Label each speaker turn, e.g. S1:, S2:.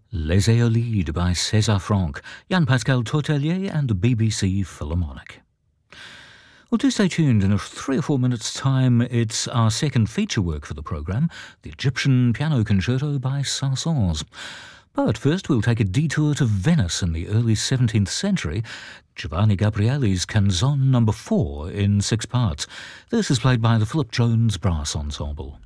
S1: Les Aeolides by César Franck, Jan-Pascal Tortelier and the BBC Philharmonic. Well, do stay tuned. In 3 or 4 minutes' time, it's our second feature work for the programme, the Egyptian Piano Concerto by Saint-Saëns. But first, we'll take a detour to Venice in the early 17th century. Giovanni Gabrieli's Canzone No. 4 in 6 parts. This is played by the Philip Jones Brass Ensemble.